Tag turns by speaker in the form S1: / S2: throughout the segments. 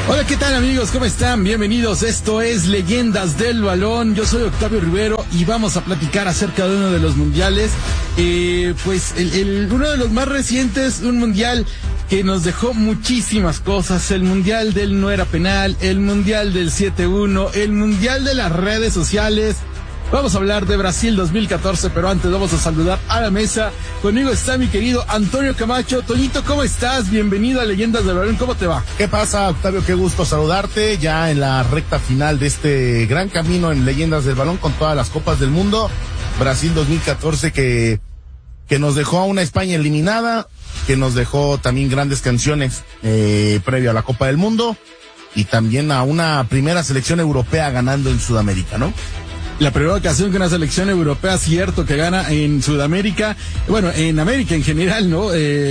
S1: Hola, ¿qué tal amigos? ¿Cómo están? Bienvenidos. Esto es Leyendas del Balón. Yo soy Octavio Rivero y vamos a platicar acerca de uno de los mundiales. Uno de los más recientes, un mundial que nos dejó muchísimas cosas. El mundial del no era penal, el mundial del 7-1, el mundial de las redes sociales. Vamos a hablar de Brasil 2014, pero antes vamos a saludar a la mesa. Conmigo está mi querido Antonio Camacho. Toñito, ¿cómo estás? Bienvenido a Leyendas del Balón. ¿Cómo te va?
S2: ¿Qué pasa, Octavio? Qué gusto saludarte ya en la recta final de este gran camino en Leyendas del Balón con todas las copas del mundo. Brasil 2014 que nos dejó a una España eliminada, que nos dejó también grandes canciones previo a la Copa del Mundo y también a una primera selección europea ganando en Sudamérica, ¿no?
S1: La primera ocasión que una selección europea, cierto, que gana en Sudamérica, bueno, en América en general, ¿no?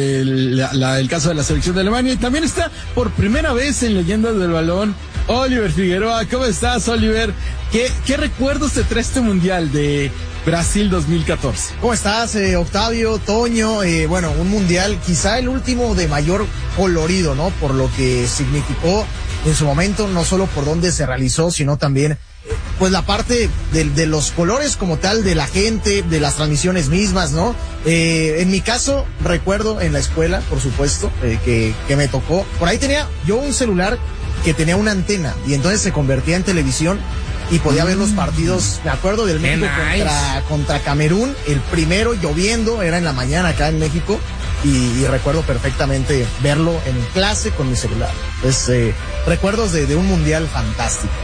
S1: El caso de la selección de Alemania. Y también está por primera vez en Leyendas del Balón Oliver Figueroa. ¿Cómo estás, Oliver? ¿Qué recuerdos te trae este mundial de Brasil 2014?
S3: ¿Cómo estás, Octavio, Toño? Bueno, un mundial, quizá el último de mayor colorido, ¿no? Por lo que significó en su momento, no solo por dónde se realizó, sino también pues la parte de los colores como tal, de la gente, de las transmisiones mismas, ¿no? En mi caso, recuerdo en la escuela, por supuesto, que me tocó. Por ahí tenía yo un celular que tenía una antena y entonces se convertía en televisión y podía ver los partidos. Me acuerdo del México contra Camerún, el primero lloviendo, era en la mañana acá en México. Y recuerdo perfectamente verlo en clase con mi celular. Pues recuerdos de un mundial fantástico.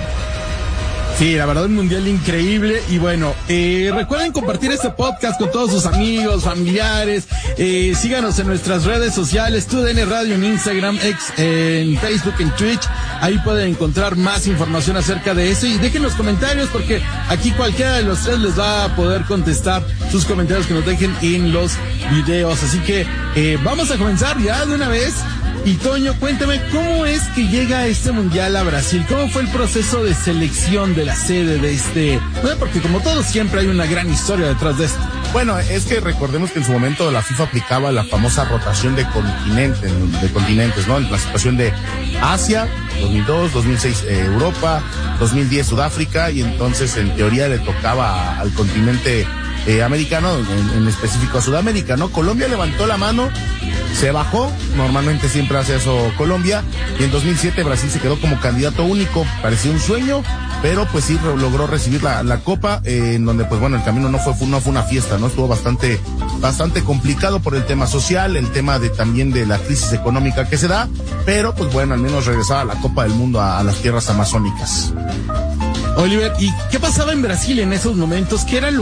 S1: Sí, la verdad, un mundial increíble. Y bueno, recuerden compartir este podcast con todos sus amigos, familiares. Síganos en nuestras redes sociales, TUDN Radio en Instagram, en Facebook, en Twitch. Ahí pueden encontrar más información acerca de eso. Y dejen los comentarios porque aquí cualquiera de los tres les va a poder contestar sus comentarios que nos dejen en los videos. Así que vamos a comenzar ya de una vez. Y Toño, cuéntame, ¿cómo es que llega este mundial a Brasil? ¿Cómo fue el proceso de selección de la sede de este? Bueno, porque como todo siempre hay una gran historia detrás de esto.
S2: Bueno, es que recordemos que en su momento la FIFA aplicaba la famosa rotación de continentes, ¿no? En la situación de Asia, 2002, 2006 Europa, 2010 Sudáfrica, y entonces en teoría le tocaba al continente americano, en específico a Sudamérica, ¿no? Colombia levantó la mano, se bajó, normalmente siempre hace eso Colombia, y en 2007 Brasil se quedó como candidato único. Parecía un sueño, pero pues sí logró recibir la copa, en donde pues bueno, el camino no fue una fiesta, ¿no? Estuvo bastante complicado por el tema social, el tema también de la crisis económica que se da, pero pues bueno, al menos regresaba a la Copa del Mundo a las tierras amazónicas.
S1: Oliver, ¿y qué pasaba en Brasil en esos momentos? ¿Qué era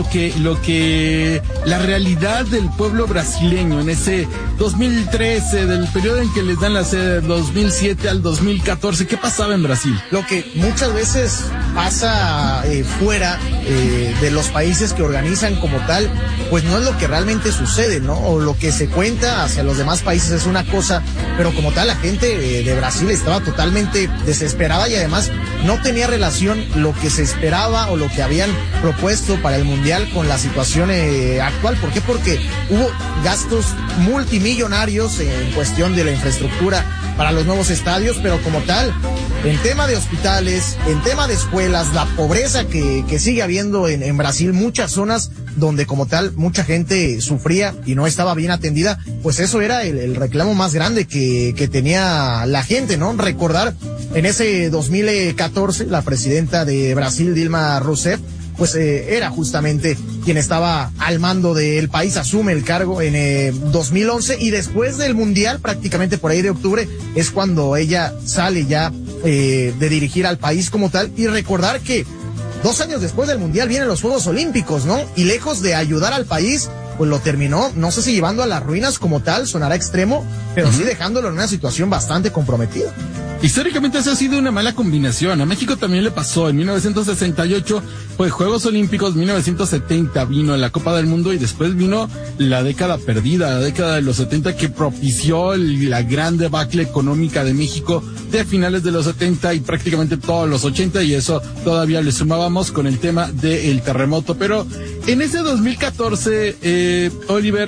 S1: la realidad del pueblo brasileño en ese 2013, del periodo en que les dan la sede, del 2007 al 2014? ¿Qué pasaba en Brasil?
S3: Lo que muchas veces pasa fuera de los países que organizan como tal, pues no es lo que realmente sucede, ¿no? O lo que se cuenta hacia los demás países es una cosa, pero como tal la gente de Brasil estaba totalmente desesperada y además no tenía relación lo que se esperaba o lo que habían propuesto para el mundial con la situación actual. ¿Por qué? Porque hubo gastos multimillonarios en cuestión de la infraestructura para los nuevos estadios, pero como tal, en tema de hospitales, en tema de escuelas, la pobreza que sigue habiendo en Brasil, muchas zonas donde como tal mucha gente sufría y no estaba bien atendida, pues eso era el reclamo más grande que tenía la gente, ¿no? Recordar en ese 2014 la presidenta de Brasil, Dilma Rousseff, pues era justamente quien estaba al mando del país, asume el cargo en 2011 y después del mundial, prácticamente por ahí de octubre, es cuando ella sale ya de dirigir al país como tal. Y recordar que 2 años después del mundial vienen los Juegos Olímpicos, ¿no? Y lejos de ayudar al país, pues lo terminó, no sé si llevando a las ruinas como tal, sonará extremo, pero sí dejándolo en una situación bastante comprometida.
S1: Históricamente esa ha sido una mala combinación. A México también le pasó. En 1968 fue Juegos Olímpicos, 1970 vino la Copa del Mundo y después vino la década perdida, la década de los 70 que propició la gran debacle económica de México de finales de los 70 y prácticamente todos los 80, y eso todavía le sumábamos con el tema del terremoto. Pero en ese 2014, Oliver,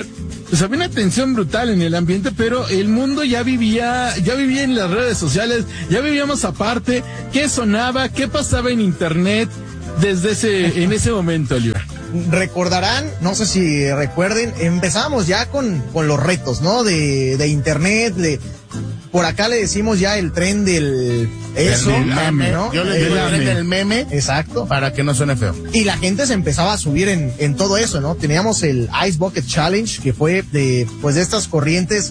S1: pues había una tensión brutal en el ambiente, pero el mundo ya vivía en las redes sociales, ya vivíamos aparte, qué sonaba, qué pasaba en internet en ese momento, Oliver.
S3: Recordarán, no sé si recuerden, empezábamos ya con los retos, ¿no? De internet, por acá le decimos ya el tren del
S2: meme,
S3: ¿no?
S2: Yo le digo el tren del meme.
S3: Exacto.
S2: Para que no suene feo.
S3: Y la gente se empezaba a subir en todo eso, ¿no? Teníamos el Ice Bucket Challenge, que fue de estas corrientes,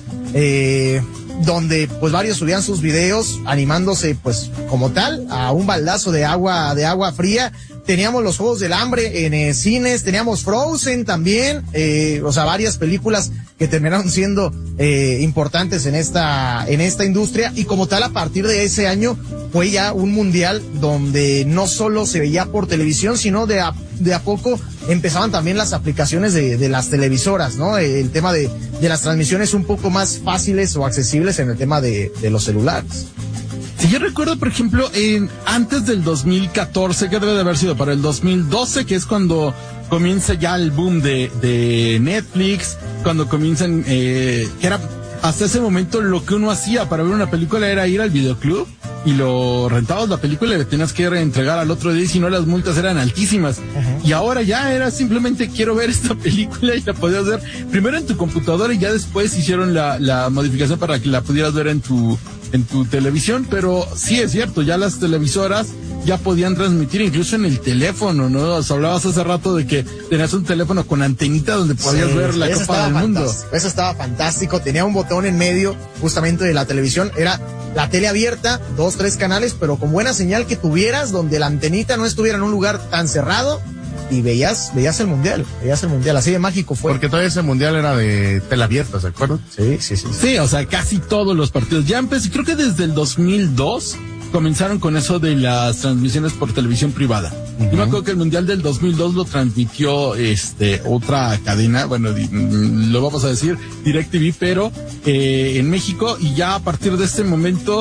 S3: donde pues varios subían sus videos animándose pues como tal a un baldazo de agua fría. Teníamos los Juegos del Hambre en cines, teníamos Frozen también, varias películas que terminaron siendo importantes en esta industria, y como tal a partir de ese año fue ya un mundial donde no solo se veía por televisión, sino de a poco empezaban también las aplicaciones de las televisoras, ¿no? El tema de las transmisiones un poco más fáciles o accesibles en el tema de los celulares.
S1: Si yo recuerdo, por ejemplo, antes del 2014, que debe de haber sido para el 2012, que es cuando comienza ya el boom de Netflix, cuando comienzan, que era hasta ese momento lo que uno hacía para ver una película era ir al videoclub y lo rentabas la película y le tenías que entregar al otro día, y si no las multas eran altísimas. Y ahora ya era simplemente quiero ver esta película, y la podías ver primero en tu computadora y ya después hicieron la modificación para que la pudieras ver en tu televisión. Pero sí es cierto, ya las televisoras ya podían transmitir incluso en el teléfono, ¿no? O sea, hablabas hace rato de que tenías un teléfono con antenita donde podías ver la Copa del Mundo.
S3: Eso estaba fantástico, tenía un botón en medio justamente de la televisión, era la tele abierta, 2, 3 canales, pero con buena señal que tuvieras, donde la antenita no estuviera en un lugar tan cerrado, y veías el mundial, así de mágico fue.
S2: Porque todo ese mundial era de tele abierta, ¿se acuerdan?
S3: Sí.
S1: Sí, o sea, casi todos los partidos. Ya empecé, creo que desde el 2002 comenzaron con eso de las transmisiones por televisión privada. Yo me acuerdo que el mundial del 2002 lo transmitió otra cadena, bueno, lo vamos a decir DirecTV, pero en México, y ya a partir de este momento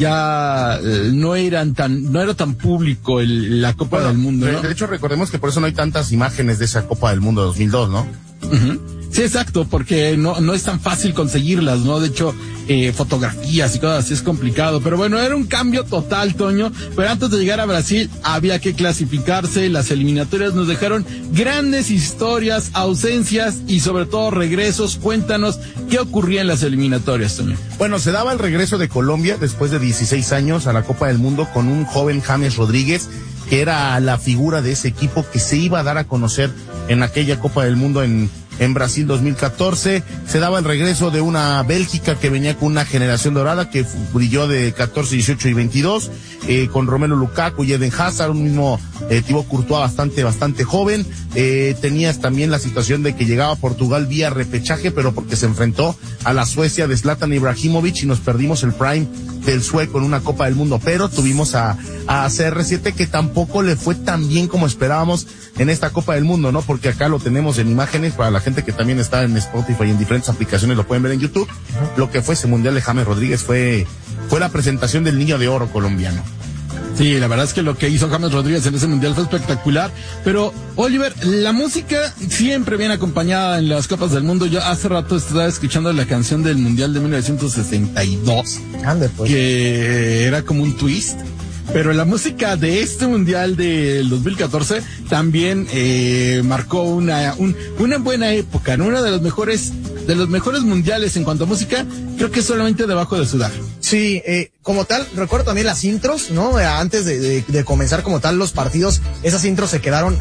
S1: ya no era tan público la Copa del Mundo, ¿no?
S2: De hecho, recordemos que por eso no hay tantas imágenes de esa Copa del Mundo de 2002, ¿no?
S1: Sí, exacto, porque no es tan fácil conseguirlas, ¿no? De hecho, fotografías y cosas así es complicado. Pero bueno, era un cambio total, Toño. Pero antes de llegar a Brasil, había que clasificarse. Las eliminatorias nos dejaron grandes historias, ausencias y sobre todo regresos. Cuéntanos qué ocurría en las eliminatorias, Toño.
S2: Bueno, se daba el regreso de Colombia después de 16 años a la Copa del Mundo con un joven James Rodríguez, que era la figura de ese equipo que se iba a dar a conocer en aquella Copa del Mundo en Brasil 2014. Se daba el regreso de una Bélgica que venía con una generación dorada que brilló de 14, 18 y 22, con Romelu Lukaku y Eden Hazard, un mismo Thibaut Courtois bastante joven. Tenías también la situación de que llegaba a Portugal vía repechaje, pero porque se enfrentó a la Suecia de Zlatan Ibrahimovic y nos perdimos el prime del sueco en una Copa del Mundo, pero tuvimos a CR7, que tampoco le fue tan bien como esperábamos en esta Copa del Mundo, ¿no? Porque acá lo tenemos en imágenes, para la gente que también está en Spotify y en diferentes aplicaciones lo pueden ver en YouTube. Lo que fue ese mundial de James Rodríguez fue la presentación del Niño de Oro colombiano.
S1: Sí, la verdad es que lo que hizo James Rodríguez en ese mundial fue espectacular. Pero, Oliver, la música siempre viene acompañada en las Copas del Mundo. Yo hace rato estaba escuchando la canción del mundial de 1962.
S3: Ande, pues.
S1: Que era como un twist. Pero la música de este mundial del 2014 también marcó una buena época, ¿no? Una de los mejores mundiales en cuanto a música, creo que solamente debajo de Sudán.
S3: Sí, como tal, recuerdo también las intros, ¿no? Antes de comenzar como tal los partidos, esas intros se quedaron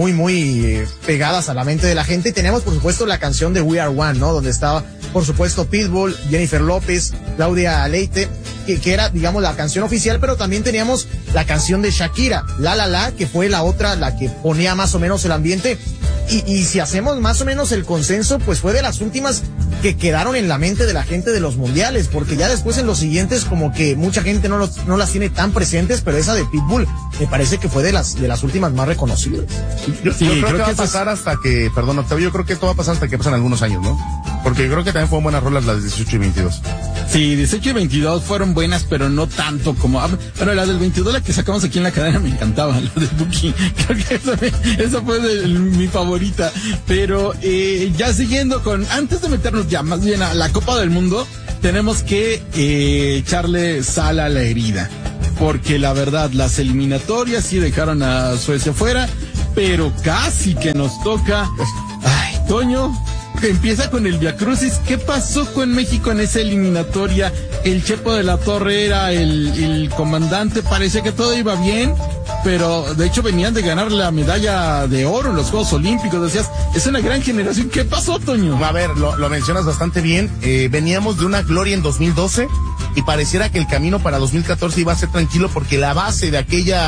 S3: muy pegadas a la mente de la gente. Y teníamos, por supuesto, la canción de We Are One, ¿no? Donde estaba, por supuesto, Pitbull, Jennifer López, Claudia Leite, que era, digamos, la canción oficial, pero también teníamos la canción de Shakira, La La La, que fue la otra, la que ponía más o menos el ambiente. Y si hacemos más o menos el consenso, pues fue de las últimas que quedaron en la mente de la gente de los mundiales, porque ya después en los siguientes como que mucha gente no las tiene tan presentes, pero esa de Pitbull me parece que fue de las últimas más reconocibles.
S2: Yo creo que va a pasar hasta que, perdón, Octavio, yo creo que esto va a pasar hasta que pasen algunos años, ¿no? Porque creo que también fueron buenas rolas las 18 y 22.
S1: Sí, 18 y 22 fueron buenas, pero no tanto como... Bueno, la del 22, la que sacamos aquí en la cadena, me encantaba, la de Buki. Creo que esa fue mi favorita. Pero ya siguiendo con... Antes de meternos ya más bien a la Copa del Mundo, tenemos que echarle sal a la herida. Porque la verdad, las eliminatorias sí dejaron a Suecia fuera, pero casi que nos toca... Ay, Toño... Empieza con el Viacrucis. ¿Qué pasó con México en esa eliminatoria? El Chepo de la Torre era el comandante, parecía que todo iba bien, pero de hecho venían de ganar la medalla de oro en los Juegos Olímpicos. Decías, es una gran generación. ¿Qué pasó, Toño?
S2: A ver, lo mencionas bastante bien. Veníamos de una gloria en 2012 y pareciera que el camino para 2014 iba a ser tranquilo porque la base de aquella